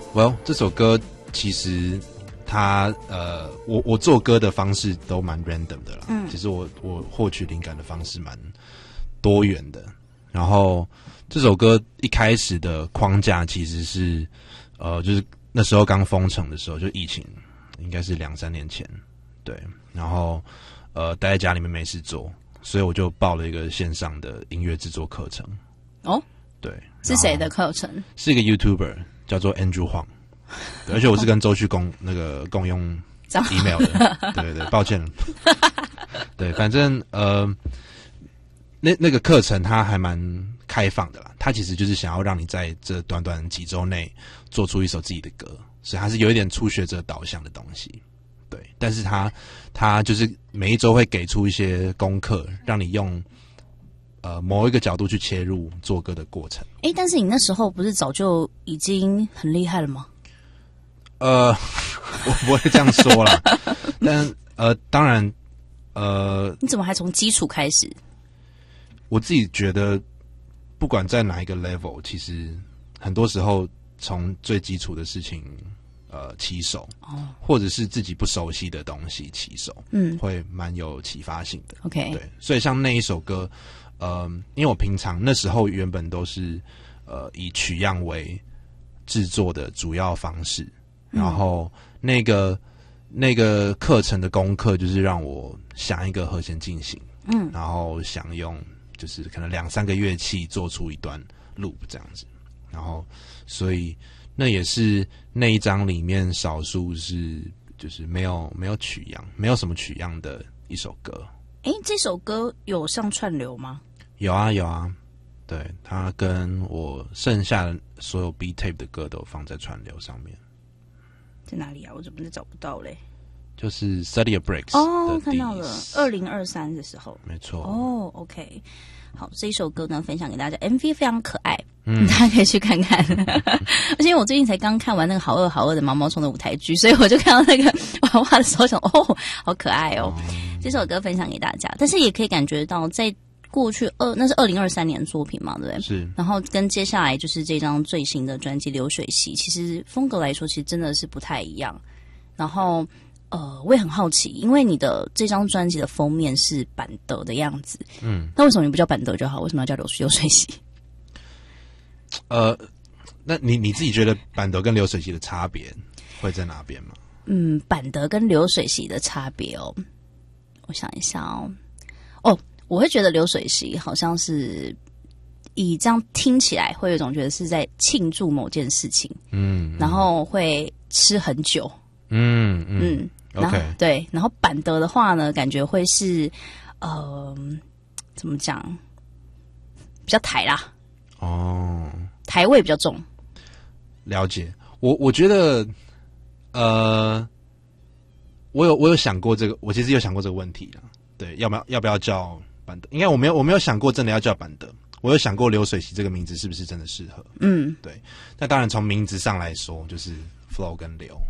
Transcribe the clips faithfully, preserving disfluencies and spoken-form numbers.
Well， 这首歌其实它呃，我我做歌的方式都蛮 random 的啦。嗯，其实我我获取灵感的方式蛮多元的。然后这首歌一开始的框架其实是呃，就是那时候刚封城的时候，就疫情，应该是两三年前，对。然后呃，待在家里面没事做，所以我就报了一个线上的音乐制作课程。哦，对， 是谁的课程？ 是一个 YouTuber。叫做 Andrew Huang， 而且我是跟周旭共那个共用 email 的，对对对，抱歉了。对，反正呃，那那个课程它还蛮开放的啦，它其实就是想要让你在这短短几周内做出一首自己的歌，所以它是有一点初学者导向的东西。对，但是它它就是每一周会给出一些功课，让你用。呃，某一个角度去切入做歌的过程。 哎，但是你那时候不是早就已经很厉害了吗？ 呃，我不会这样说啦。但呃，当然，呃， 你怎么还从基础开始？ 我自己觉得，不管在哪一个 level， 其实很多时候从最基础的事情呃起手，哦，或者是自己不熟悉的东西起手，嗯，会蛮有启发性的。 OK， 对，所以像那一首歌。呃，因为我平常那时候原本都是呃以取样为制作的主要方式，嗯、然后那个那个课程的功课就是让我想一个和弦进行，嗯，然后想用就是可能两三个乐器做出一段 loop 这样子，然后所以那也是那一张里面少数是就是没有没有取样，没有什么取样的一首歌。 诶，这首歌有上串流吗？ 有啊有啊，对，他跟我剩下的所有 B tape 的歌都放在串流上面。 在哪里啊？我怎么找不到嘞？ 就是 Study a Breaks 哦，看到了，二零二三的时候， 没错。 哦 ，OK， 好，这一首歌呢，分享给大家 ，M V 非常可爱，嗯，大家可以去看看。而且我最近才刚看完那个好饿好饿的毛毛虫的舞台剧，所以我就看到那个娃娃的时候想，哦，好可爱哦。嗯、这首歌分享给大家，但是也可以感觉到在。过去二那是二零二三年的作品嘛，对不对？ 是。 然后跟接下来就是这张最新的专辑《流水席》，其实风格来说，其实真的是不太一样。然后呃，我也很好奇，因为你的这张专辑的封面是板德的样子，嗯，那为什么你不叫板德就好？为什么要叫流流水席？ 呃，那你你自己觉得板德跟流水席的差别会在哪边吗？ 嗯，板德跟流水席的差别哦，我想一下哦，哦。我会觉得流水席好像是以这样听起来会有一种觉得是在庆祝某件事情，嗯，然后会吃很久，嗯嗯 ，OK， 对，然后板德的话呢，感觉会是呃怎么讲，比较台啦，哦，台味比较重， 了解。我我觉得，呃，我有我有想过这个，我其实有想过这个问题啦，对，要不要要不要叫？板德应该我没有我没有想过真的要叫板德，我有想过流水席这个名字是不是真的适合？嗯，对。那当然从名字上来说，就是 flow 跟流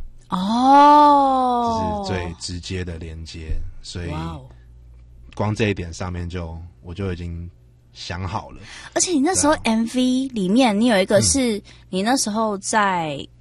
哦，这是最直接的连接，所以光这一点上面就我就已经想好了。 而且你那时候 M V 里面，你有一个是、嗯、你那时候在